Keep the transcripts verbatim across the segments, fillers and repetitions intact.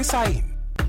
وتسعين.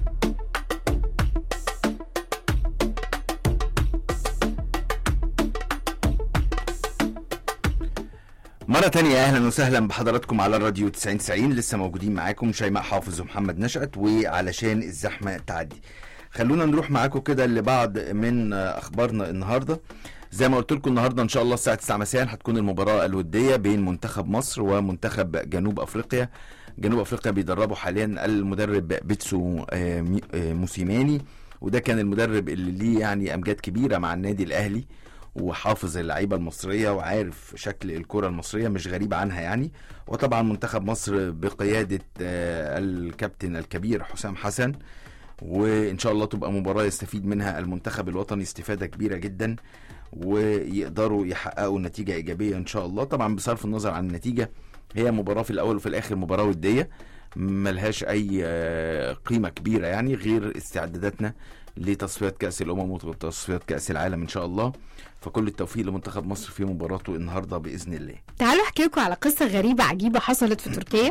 مرة تانية أهلا وسهلا بحضراتكم على الراديو تسعين تسعين. لسه موجودين معاكم شيماء حافظ ومحمد نشأت، وعلشان الزحمة تعدي خلونا نروح معاكم كده لبعض من أخبارنا النهاردة. زي ما قلت لكم النهاردة إن شاء الله الساعة تسعة مساء هتكون المباراة الودية بين منتخب مصر ومنتخب جنوب أفريقيا. جنوب أفريقيا بيدربوا حاليا المدرب بيتسو موسيماني، وده كان المدرب اللي ليه يعني أمجاد كبيرة مع النادي الأهلي وحافظ اللعيبه المصريه وعارف شكل الكره المصريه مش غريب عنها يعني. وطبعا منتخب مصر بقياده الكابتن الكبير حسام حسن، وان شاء الله تبقى مباراه يستفيد منها المنتخب الوطني استفاده كبيره جدا ويقدروا يحققوا نتيجه ايجابيه ان شاء الله. طبعا بصرف النظر عن النتيجه، هي مباراه في الاول وفي الاخر مباراه وديه ملهاش اي قيمه كبيره يعني غير استعداداتنا لتصفيات كأس الأمم وتصفيات كأس العالم إن شاء الله. فكل التوفيق لمنتخب مصر في مباراته النهارده بإذن الله. تعالوا احكي لكم على قصة غريبة عجيبة حصلت في تركيا.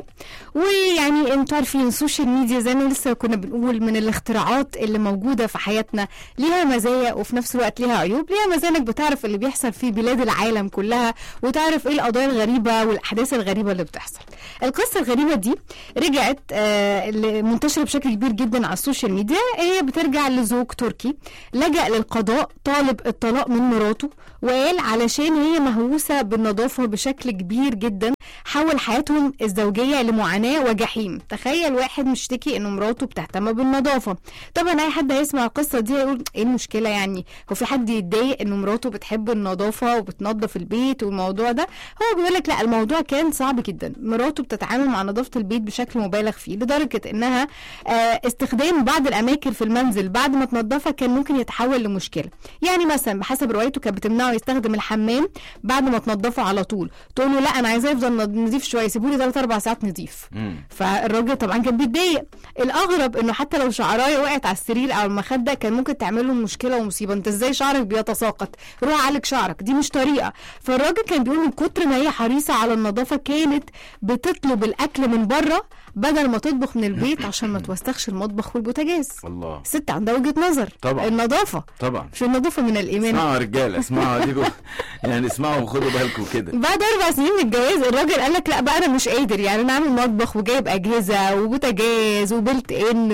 ويعني انتوا عارفين السوشيال ميديا زي ما لسه كنا بنقول من الاختراعات اللي موجودة في حياتنا، ليها مزايا وفي نفس الوقت ليها عيوب. ليها مزايا انك بتعرف اللي بيحصل في بلاد العالم كلها وتعرف ايه القضايا الغريبة والأحداث الغريبة اللي بتحصل. القصة الغريبة دي رجعت آه منتشرة بشكل كبير جدا على السوشيال ميديا. هي بترجع لزوج تركي لجأ للقضاء طالب الطلاق من مراته، وقال علشان هي مهووسة بالنظافة بشكل كبير جدا حول حياتهم الزوجية لمعاناة وجحيم. تخيل واحد مشتكي انه مراته بتهتم بالنظافة. طبعا اي حد هيسمع القصة دي يقول ايه المشكلة يعني؟ هو في حد يتضايق انه مراته بتحب النظافة وبتنظف البيت والموضوع ده؟ هو بيقولك لا، الموضوع كان صعب جدا. مراته بتتعامل مع نظافة البيت بشكل مبالغ فيه لدرجة انها آه استخدام بعض الاماكن في المنزل بعد ما تنظفها كان ممكن يتحول لمشكلة. يعني مثلا بحسب روايته كانت بتمنعه يستخدم الحمام بعد ما تنظفه على طول، تقول له لا انا عايزاه يفضل نظيف شويه، سيبوا لي ثلاث اربع ساعات نظيف. فالراجل طبعا كان بيتضايق. الاغرب انه حتى لو شعرايه وقعت على السرير او المخده كان ممكن تعمل له مشكله ومصيبه. انت ازاي شعرك بيتساقط؟ روح عالج شعرك، دي مش طريقه. فالراجل كان بيقول من كتر ما هي حريصه على النظافه كانت بتطلب الاكل من بره بدل ما تطبخ من البيت عشان ما توسخش المطبخ والبوتاجاز. الله، ست عندها وجهه نظر. طبعا النظافه طبعا مش النظافه من الايمان. اسمعوا رجاله، اسمعوا ديكوا يعني اسمعوا وخدوا بالكم كده. بعد اربع سنين من الجواز الراجل قال لك لا بقى انا مش قادر، يعني انا عامل مطبخ وجايب اجهزه وبوتاجاز وبلت ان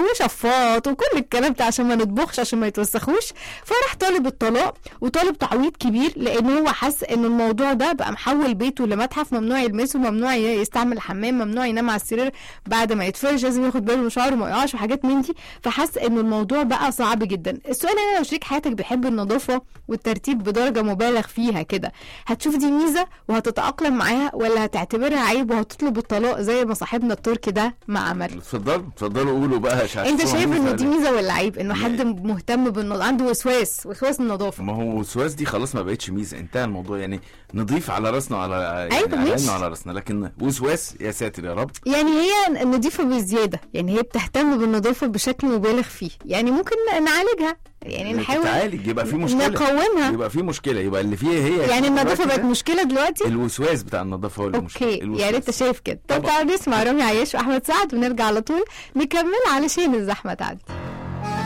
وشفاط وكل الكلام ده عشان ما نطبخش عشان ما يتوسخوش. فراح طالب الطلاق وطالب تعويض كبير لان هو حس ان الموضوع ده بقى محول بيته لمتحف، ممنوع يلمسه، ممنوع يستعمل الحمام، ممنوع ينام على السرير بعد ما يتفرش، لازم ياخد باله من شعره ما يقعش وحاجات من دي. فحس ان الموضوع بقى صعب جدا. السؤال هنا لو شريك حياتك بيحب النظافه والترتيب بدرجه مبالغ فيها كده، هتشوف دي ميزه وهتتاقلم معاها ولا هتعتبرها عيب وهتطلب الطلاق زي ما صاحبنا التركي ده ما عمل؟ اتفضلوا اتفضلوا قولوا بقى. انت شايف ان دي ميزه ولا عيب انه حد مهتم بالنظافه عنده وسواس وسواس النظافه؟ ما هو وسواس دي خلاص ما بقتش ميزه، انتهى الموضوع. يعني نضيف على راسنا وعلى يعني أيوة على على راسنا، لكن وسواس يا ساتر يا رب. يعني هي نظيفه بزياده، يعني هي بتهتم بالنظافه بشكل مبالغ فيه. يعني ممكن نعالجها، يعني نحاول تعالج يبقى في مشكله، نقومها، يبقى في مشكله، يبقى اللي فيها هي يعني النظافه بقت مشكله دلوقتي. الوسواس بتاع النظافه هو المشكله. اوكي يعني انت شايف كده. طب تعالوا نسمع رامي عياش واحمد سعد ونرجع على طول نكمل علشان الزحمه تعدي.